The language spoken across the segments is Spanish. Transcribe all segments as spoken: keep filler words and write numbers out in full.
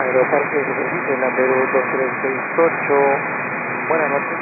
Aeroparque de Superficie, la Perú dos tres seis ocho. Buenas noches.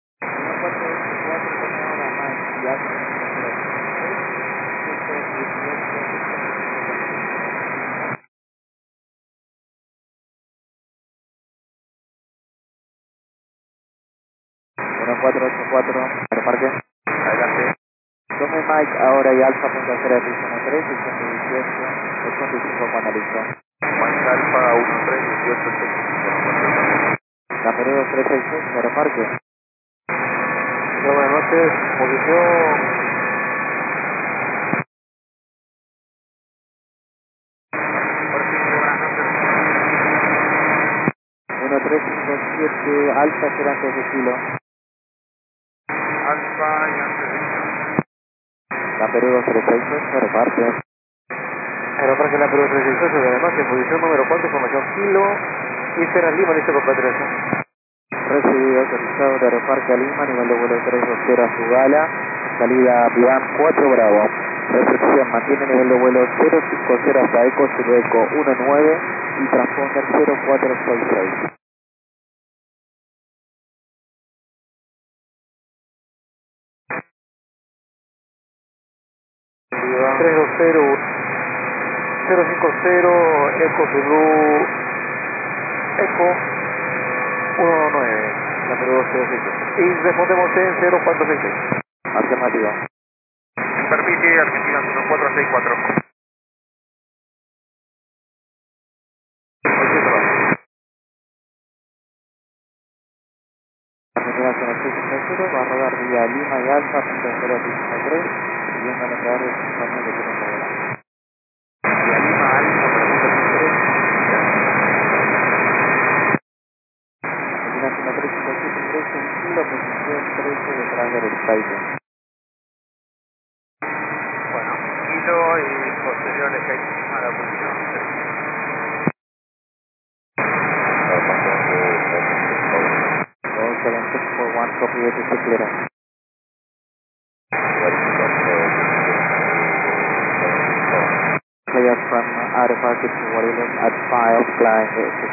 uno cuatro ocho cuatro, Aeroparque. Adelante. Tome Mike ahora y Alfa punto cero de uno tres, ochenta y dieciocho, ochenta y cinco cuando listo. Mike Alfa uno tres dieciocho ochenta y cinco. La Perú dos tres seis ocho, Aeroparque. Buenas noches, posición. uno tres cinco siete, Alfa cero antes de kilo. Alfa y antes de kilo. La Perú dos tres seis ocho, Aeroparque. Aeroparque La Perú tres seis ocho, además en posición número cuatro, información kilo. Y Sierra Lima, listo con Patricia. Recibido, autorizado de Aeroparque a Lima, nivel de vuelo trescientos veinte a su gala, salida Vian cuatro Bravo. Recepción, mantiene nivel de vuelo cero cinco cero hasta Eco, Zulu Eco uno nueve y transponder cero cuatro seis seis. tres dos cero cero cinco cero Eco Zulu Eco uno nueve, la Perú dos cero seis ocho. Y respondemos en cero cuatro seis seis. Afirmativo. Superficie Argentina uno cuatro seis cuatro. Argentina cero seis cero, va a rodar vía Lima y Alfa, punto cero uno tres, siguiendo el operador de compañía que tiene que volar. Vía Lima Alfa para Superficie. Argentina cero tres cinco siete tres, en kilo, posición trece detrás del Skype. Bueno, kilo y posterior es a la posición tres. all seven six four one, copy eight six clearance. Clear from Aeroparque to Morelos at five, flying